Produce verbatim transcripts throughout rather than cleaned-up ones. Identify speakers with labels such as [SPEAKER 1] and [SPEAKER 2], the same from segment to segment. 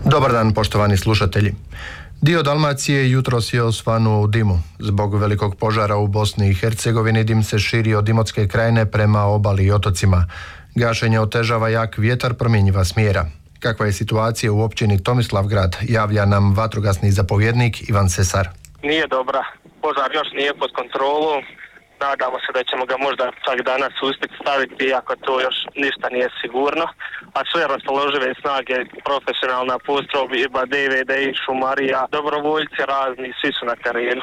[SPEAKER 1] Dobar dan, poštovani slušatelji. Dio Dalmacije jutros je osvanuo u dimu. Zbog velikog požara u Bosni i Hercegovini dim se širi od Imotske krajine prema obali i otocima. Gašenje otežava jak vjetar promjenjiva smjera. Kakva je situacija u općini Tomislavgrad, javlja nam vatrogasni zapovjednik Ivan Sesar.
[SPEAKER 2] Nije dobra. Požar još nije pod kontrolom. Nadamo se da ćemo ga možda čak danas uspjeti staviti, iako to još ništa nije sigurno. A sve raspoložive snage, profesionalna postrojba, D V D, šumarija, dobrovoljci razni, svi su na terenu.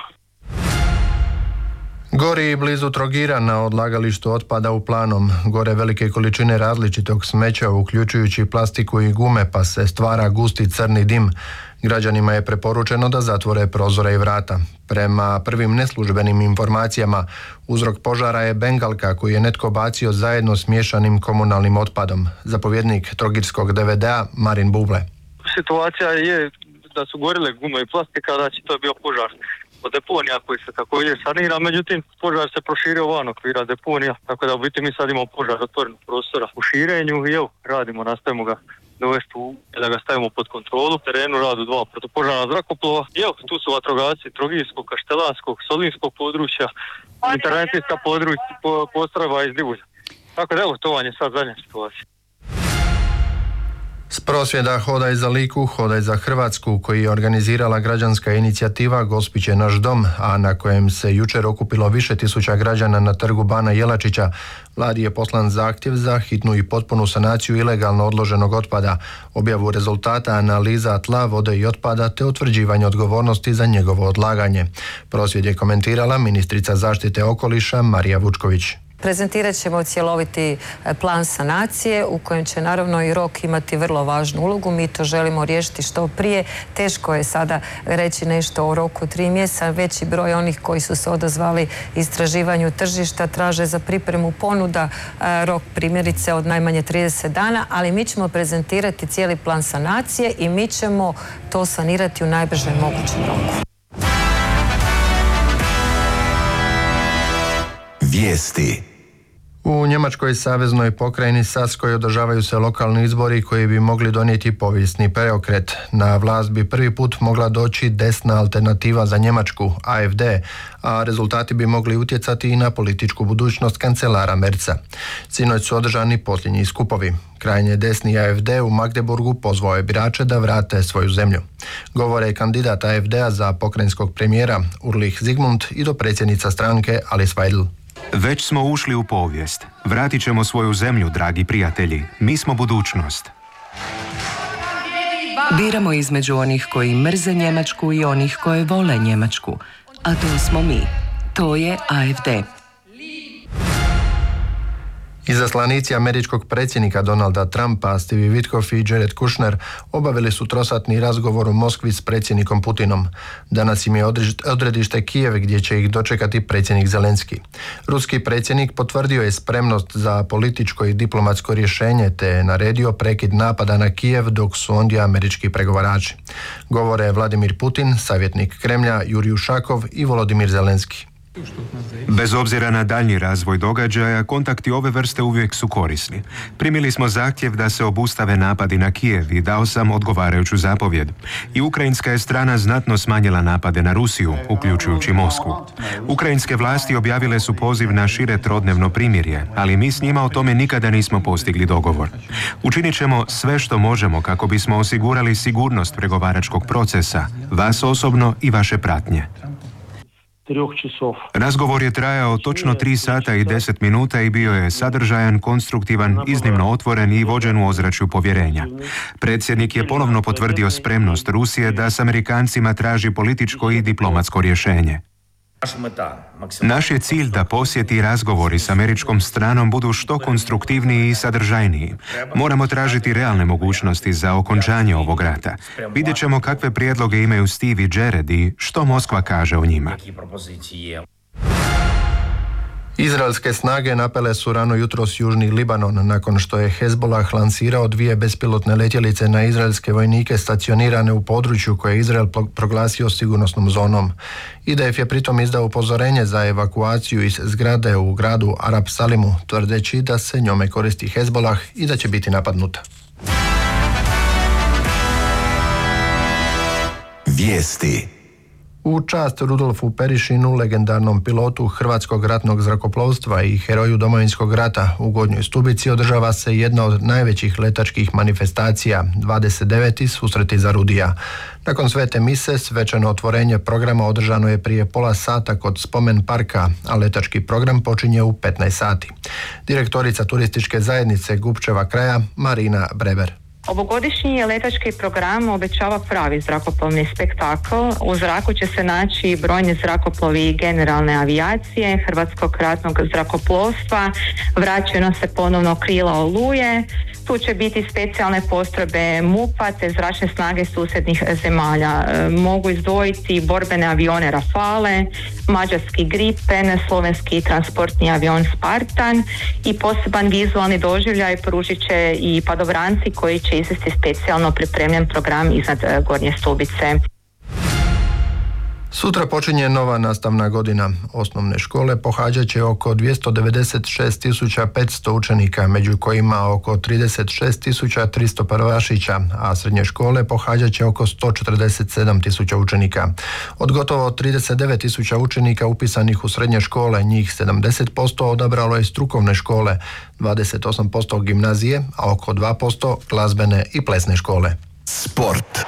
[SPEAKER 1] Gori i blizu Trogira na odlagalištu otpada u Planom. Gore velike količine različitog smeća, uključujući plastiku i gume, pa se stvara gusti crni dim. Građanima je preporučeno da zatvore prozore i vrata. Prema prvim neslužbenim informacijama, uzrok požara je bengalka koju je netko bacio zajedno s miješanim komunalnim otpadom. Zapovjednik trogirskog D V D-a Marin Buble.
[SPEAKER 3] Situacija je da su gorile gume i plastika, znači to je bio požar od deponija koji se također sanira, međutim požar se proširio van okvira deponija, tako da u biti mi sad imamo požar otvorenog prostora u širenju i evo, radimo, nastavimo ga dovesti u, da ga stavimo pod kontrolu. Terenu radu dva protupožarna zrakoplova i evo, tu su vatrogasci Trogirskog, Kaštelanskog, Solinskog područja, intervencijska područja, po, postrojba iz Divulja. Tako da evo, to vam je sad zadnja situacija.
[SPEAKER 1] S prosvjeda Hodaj za Liku, Hodaj za Hrvatsku, koji je organizirala građanska inicijativa Gospić je naš dom, a na kojem se jučer okupilo više tisuća građana na trgu Bana Jelačića, Vladi je poslan zahtjev za hitnu i potpunu sanaciju ilegalno odloženog otpada, objavu rezultata analiza tla, vode i otpada te utvrđivanje odgovornosti za njegovo odlaganje. Prosvjed je komentirala ministrica zaštite okoliša Marija Vučković.
[SPEAKER 4] Prezentirat ćemo cjeloviti plan sanacije u kojem će naravno i rok imati vrlo važnu ulogu. Mi to želimo riješiti što prije. Teško je sada reći nešto o roku tri mjeseca. Veći broj onih koji su se odazvali istraživanju tržišta traže za pripremu ponuda rok primjerice od najmanje trideset dana, ali mi ćemo prezentirati cijeli plan sanacije i mi ćemo to sanirati u najbržem mogućem roku.
[SPEAKER 1] Vijesti. U Njemačkoj saveznoj pokrajini Saskoj održavaju se lokalni izbori koji bi mogli donijeti povijesni preokret. Na vlast bi prvi put mogla doći desna alternativa za Njemačku, A F D, a rezultati bi mogli utjecati i na političku budućnost kancelara Merza. Sinoć su održani posljednji skupovi. Krajnje desni A F D u Magdeburgu pozvao je birače da vrate svoju zemlju. Govore kandidat A F D-a za pokrajinskog premijera Ulrich Zygmunt i dopredsjednica stranke Alice Weidel.
[SPEAKER 5] Već smo ušli u povijest. Vratit ćemo svoju zemlju, dragi prijatelji. Mi smo budućnost.
[SPEAKER 6] Biramo između onih koji mrze Njemačku i onih koje vole Njemačku. A to smo mi. To je A F D.
[SPEAKER 1] Izaslanici američkog predsjednika Donalda Trumpa, Steve Witkoff i Jared Kushner, obavili su trosatni razgovor u Moskvi s predsjednikom Putinom. Danas im je odredište Kijev gdje će ih dočekati predsjednik Zelenski. Ruski predsjednik potvrdio je spremnost za političko i diplomatsko rješenje te je naredio prekid napada na Kijev dok su ondje američki pregovarači. Govore Vladimir Putin, savjetnik Kremlja Jurij Ušakov i Volodimir Zelenski.
[SPEAKER 5] Bez obzira na daljnji razvoj događaja, kontakti ove vrste uvijek su korisni. Primili smo zahtjev da se obustave napadi na Kijev i dao sam odgovarajuću zapovjed. I ukrajinska je strana znatno smanjila napade na Rusiju, uključujući Moskvu. Ukrajinske vlasti objavile su poziv na šire trodnevno primirje, ali mi s njima o tome nikada nismo postigli dogovor. Učinit ćemo sve što možemo kako bismo osigurali sigurnost pregovaračkog procesa, vas osobno i vaše pratnje. Razgovor je trajao točno tri sata i deset minuta i bio je sadržajan, konstruktivan, iznimno otvoren i vođen u ozračju povjerenja. Predsjednik je ponovno potvrdio spremnost Rusije da s Amerikancima traži političko i diplomatsko rješenje. Naš je cilj da posjeti i razgovori s američkom stranom budu što konstruktivniji i sadržajniji. Moramo tražiti realne mogućnosti za okončanje ovog rata. Vidjet ćemo kakve prijedloge imaju Steve i Jared i što Moskva kaže o njima.
[SPEAKER 1] Izraelske snage napale su rano jutros južni Libanon nakon što je Hezbollah lansirao dvije bespilotne letjelice na izraelske vojnike stacionirane u području koje je Izrael proglasio sigurnosnom zonom. I D F je pritom izdao upozorenje za evakuaciju iz zgrade u gradu Arab Salimu, tvrdeći da se njome koristi Hezbollah i da će biti napadnuta.
[SPEAKER 7] Vijesti.
[SPEAKER 1] U čast Rudolfu Perišinu, legendarnom pilotu Hrvatskog ratnog zrakoplovstva i heroju Domovinskog rata, u Gornjoj Stubici održava se jedna od najvećih letačkih manifestacija, dvadeset deveti susreti za Rudija. Nakon svete mise, svečano otvorenje programa održano je prije pola sata kod spomen parka, a letački program počinje u petnaest sati. Direktorica turističke zajednice Gupčeva kraja, Marina Breber.
[SPEAKER 8] Ovogodišnji letački program obećava pravi zrakoplovni spektakl. U zraku će se naći brojni zrakoplovi generalne avijacije, Hrvatskog ratnog zrakoplovstva, vraćaju nam se ponovno krila Oluje, tu će biti specijalne postrojbe MUP-a te zračne snage susjednih zemalja. Mogu izdvojiti borbene avione Rafale, mađarski Gripen, slovenski transportni avion Spartan i poseban vizualni doživljaj pružit će i padobranci koji će izvesti specijalno pripremljen program iznad Gornje Stubice.
[SPEAKER 1] Sutra počinje nova nastavna godina. Osnovne škole pohađat će oko dvjesto devedeset šest tisuća petsto učenika, među kojima oko trideset šest tisuća tristo prvašića, a srednje škole pohađat će oko sto četrdeset sedam tisuća učenika. Od gotovo trideset devet tisuća učenika upisanih u srednje škole, njih sedamdeset posto odabralo je strukovne škole, dvadeset osam posto gimnazije, a oko dva posto glazbene i plesne škole.
[SPEAKER 7] Sport.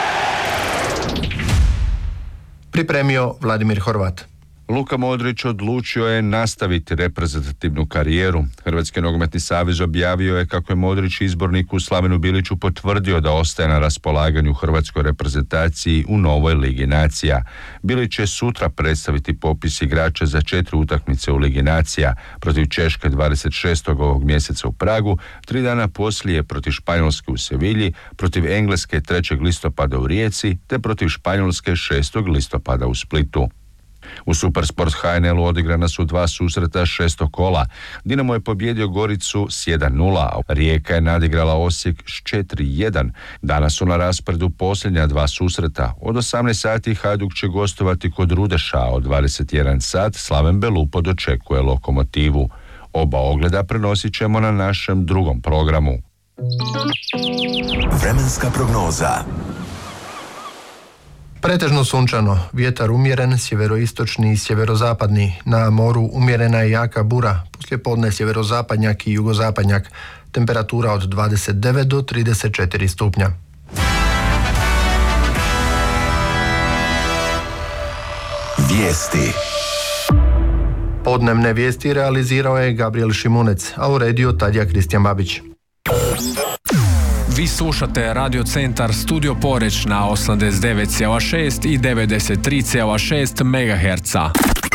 [SPEAKER 1] Pripremio Vladimir Horvat.
[SPEAKER 9] Luka Modrić odlučio je nastaviti reprezentativnu karijeru. Hrvatski nogometni savez objavio je kako je Modrić izborniku Slavenu Biliću potvrdio da ostaje na raspolaganju hrvatskoj reprezentaciji u novoj Ligi nacija. Bilić će sutra predstaviti popis igrača za četiri utakmice u Ligi nacija, protiv Češke dvadeset šestog ovog mjeseca u Pragu, tri dana poslije protiv Španjolske u Sevilji, protiv Engleske trećeg listopada u Rijeci, te protiv Španjolske šestog listopada u Splitu. U Supersport H N L-u odigrana su dva susreta šestog kola. Dinamo je pobjedio Goricu s jedan nula, a Rijeka je nadigrala Osijek s četiri jedan. Danas su na rasporedu posljednja dva susreta. Od osamnaest sati Hajduk će gostovati kod Rudeša, a od dvadeset jedan sat Slaven Belupo dočekuje Lokomotivu. Oba ogleda prenosit ćemo na našem drugom programu.
[SPEAKER 7] Vremenska prognoza.
[SPEAKER 1] Pretežno sunčano, vjetar umjeren, sjeveroistočni i sjeverozapadni, na moru umjerena je jaka bura, poslijepodne sjeverozapadnjak i jugozapadnjak, temperatura od dvadeset devet do trideset četiri stupnja.
[SPEAKER 7] Vijesti.
[SPEAKER 1] Podnevne vijesti realizirao je Gabriel Šimunec, a uredio Tadija Kristijan Babić.
[SPEAKER 10] Vi slušate Radio Centar Studio Poreć na osamdeset devet zarez šest i devedeset tri zarez šest megaherca.